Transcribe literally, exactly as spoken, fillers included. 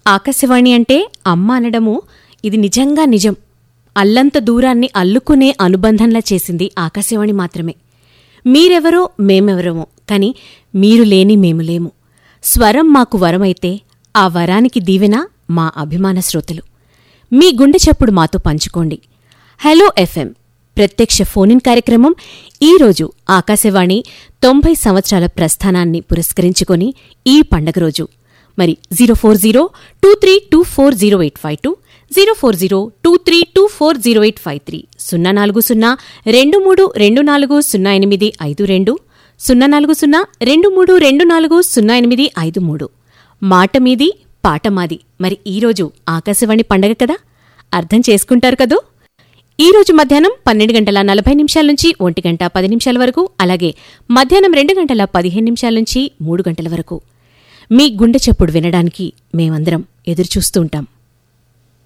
ఆకాశవాణి అంటే అమ్మ అనడము ఇది నిజంగా నిజం. అల్లంత దూరాన్ని అల్లుకునే అనుబంధంలా చేసింది ఆకాశవాణి మాత్రమే. మీరెవరో మేమెవరమో కాని మీరు లేని మేము లేము. స్వరం మాకు వరమైతే ఆ వరానికి దీవెన మా అభిమాన శ్రోతలు. మీ గుండె చప్పుడు మాతో పంచుకోండి. హలో ఎఫ్ఎం ప్రత్యక్ష ఫోనిన్ కార్యక్రమం ఈరోజు ఆకాశవాణి తొంభై సంవత్సరాల ప్రస్థానాన్ని పురస్కరించుకొని ఈ పండగ రోజు. మరి zero four zero two three two four zero eight five two zero four zero two three two four zero eight five three సున్నా నాలుగు సున్నా రెండు మూడు రెండు నాలుగు సున్నా ఎనిమిది ఐదు రెండు సున్నా నాలుగు సున్నా రెండు మూడు రెండు నాలుగు సున్నా ఎనిమిది ఐదు మూడు. మాట మీది పాట మాది. మరి ఈరోజు ఆకాశవాణి పండగ కదా, అర్థం చేసుకుంటారు కదూ. ఈరోజు మధ్యాహ్నం పన్నెండు గంటల నలభై నిమిషాల నుంచి ఒంటి గంట పది నిమిషాల వరకు, అలాగే మధ్యాహ్నం రెండు గంటల పదిహేను నిమిషాల నుంచి మూడు గంటల వరకు మీ గుండె చప్పుడు వినడానికి మేమందరం ఎదురుచూస్తూ ఉంటాం.